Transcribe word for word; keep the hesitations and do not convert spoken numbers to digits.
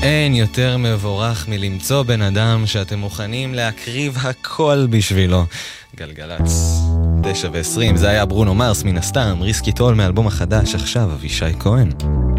אין יותר מבורך מלמצוא בן אדם שאתם מוכנים להקריב הכל בשבילו. גלגלץ, תשע ועשרים, זה היה ברונו מרס מן הסתם, ריסקי טול מאלבום החדש, עכשיו אבישי כהן.